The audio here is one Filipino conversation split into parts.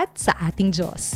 lahat sa ating Diyos.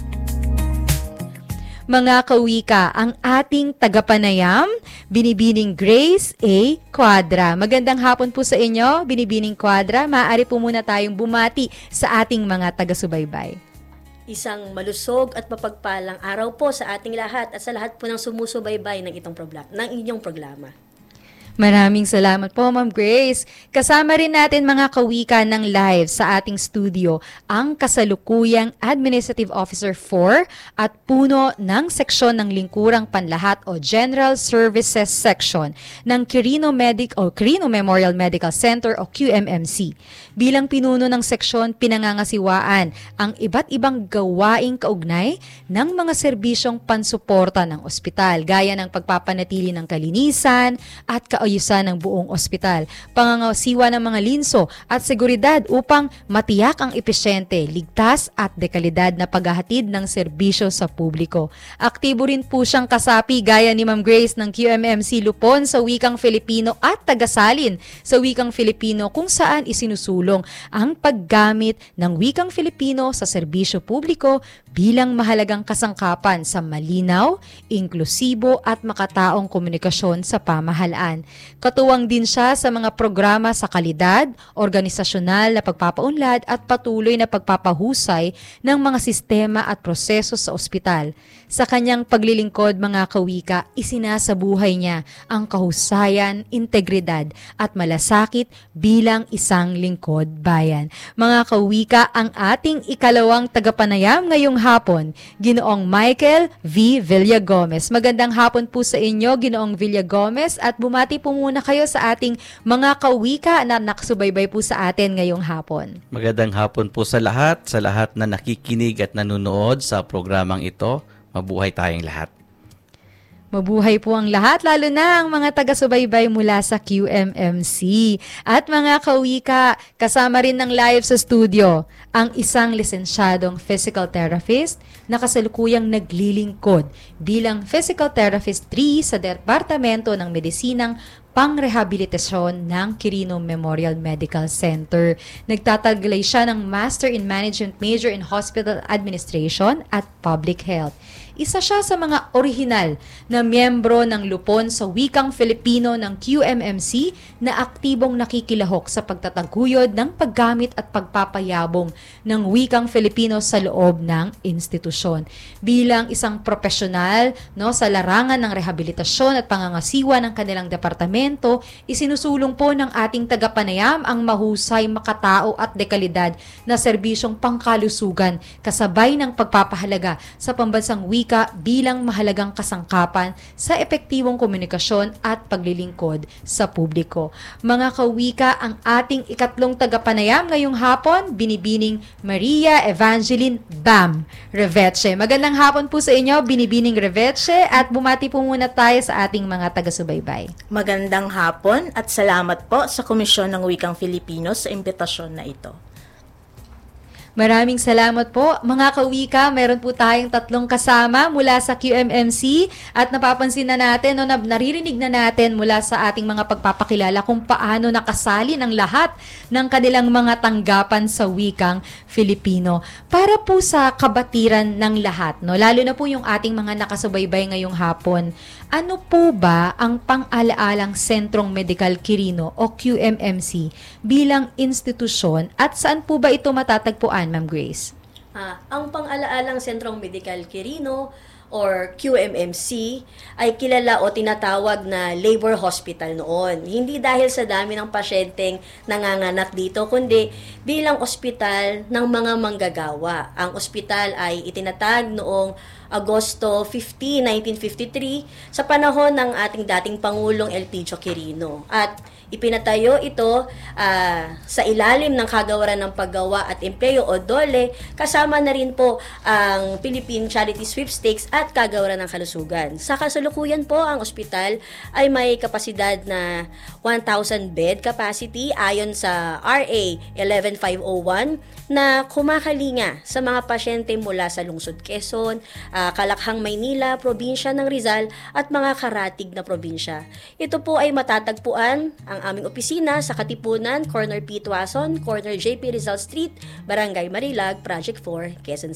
Mga kawika, ang ating tagapanayam, Binibining Grace A. Quadra. Magandang hapon po sa inyo, Binibining Quadra. Maaari po muna tayong bumati sa ating mga taga-subaybay. Isang malusog at mapagpalang araw po sa ating lahat at sa lahat po ng sumusubaybay ng inyong programa. Maraming salamat po, Ma'am Grace. Kasama rin natin mga kawika ng live sa ating studio ang kasalukuyang Administrative Officer 4 at puno ng seksyon ng Lingkurang Panlahat o General Services Section ng Quirino Memorial Medical Center o QMMC. Bilang pinuno ng seksyon, pinangangasiwaan ang iba't ibang gawaing kaugnay ng mga serbisyong pansuporta ng ospital, gaya ng pagpapanatili ng kalinisan at kaayusan ng buong ospital, pangangasiwa ng mga linso at seguridad upang matiyak ang epesyente, ligtas at dekalidad na paghahatid ng serbisyo sa publiko. Aktibo rin po siyang kasapi gaya ni Ma'am Grace ng QMMC Lupon sa wikang Filipino at tagasalin sa wikang Filipino kung saan isinusulong ang paggamit ng wikang Filipino sa serbisyo publiko bilang mahalagang kasangkapan sa malinaw, inklusibo at makataong komunikasyon sa pamahalaan. Katuwang din siya sa mga programa sa kalidad, organisasyonal na pagpapaunlad at patuloy na pagpapahusay ng mga sistema at proseso sa ospital. Sa kanyang paglilingkod mga kawika, isinasabuhay niya ang kahusayan, integridad at malasakit bilang isang lingkod bayan. Mga kawika, ang ating ikalawang tagapanayam ngayong hapon, Ginoong Michael V. Villagomez. Magandang hapon po sa inyo, Ginoong Villagomez, at bumati po muna kayo sa ating mga kawika na nakasubaybay po sa atin ngayong hapon. Magandang hapon po sa lahat na nakikinig at nanonood sa programang ito. Mabuhay tayong lahat. Mabuhay po ang lahat, lalo na ang mga taga-subaybay mula sa QMMC. At mga kawika, kasama rin ng live sa studio ang isang lisensyadong physical therapist na kasalukuyang naglilingkod bilang physical therapist 3 sa Departamento ng Medisinang Pangrehabilitasyon ng Quirino Memorial Medical Center. Nagtataglay siya ng Master in Management Major in Hospital Administration at Public Health. Isa siya sa mga orihinal na miyembro ng Lupon sa wikang Filipino ng QMMC na aktibong nakikilahok sa pagtataguyod ng paggamit at pagpapayabong ng wikang Filipino sa loob ng institusyon. Bilang isang profesional sa larangan ng rehabilitasyon at pangangasiwa ng kanilang departamento, isinusulong po ng ating tagapanayam ang mahusay, makatao at dekalidad na serbisyong pangkalusugan kasabay ng pagpapahalaga sa pambansang wika bilang mahalagang kasangkapan sa epektibong komunikasyon at paglilingkod sa publiko. Mga kawika, ang ating ikatlong tagapanayam ngayong hapon, Binibining Maria Evangeline Bam Reveche. Magandang hapon po sa inyo, Binibining Reveche, at bumati po muna tayo sa ating mga taga-subaybay. Magandang hapon at salamat po sa Komisyon ng Wikang Filipino sa imbitasyon na ito. Maraming salamat po. Mga kawika, meron po tayong tatlong kasama mula sa QMMC at napapansin na natin, naririnig na natin mula sa ating mga pagpapakilala kung paano nakasali ng lahat ng kanilang mga tanggapan sa wikang Filipino. Para po sa kabatiran ng lahat, lalo na po yung ating mga nakasubaybay ngayong hapon, ano po ba ang pang-alaalang Sentrong Medikal Quirino o QMMC bilang institusyon at saan po ba ito matatagpuan, Ma'am Grace? Ang pang-alaalang Sentrong Medikal Quirino or QMMC ay kilala o tinatawag na labor hospital noon. Hindi dahil sa dami ng pasyenteng nanganganak dito, kundi bilang ospital ng mga manggagawa. Ang ospital ay itinatag noong Agosto 15, 1953 sa panahon ng ating dating Pangulong Elpidio Quirino. At ipinatayo ito sa ilalim ng Kagawaran ng Paggawa at Empleo o DOLE, kasama na rin po ang Philippine Charity Sweepstakes at Kagawaran ng Kalusugan. Sa kasalukuyan po, ang ospital ay may kapasidad na 1,000 bed capacity ayon sa RA 11501 na kumakalinga sa mga pasyente mula sa Lungsod Quezon, Kalakhang Maynila, Probinsya ng Rizal at mga karatig na probinsya. Ito po ay matatagpuan ang aming opisina sa Katipunan, Corner P. Tuason, Corner JP Rizal Street, Barangay Marilag, Project 4, Quezon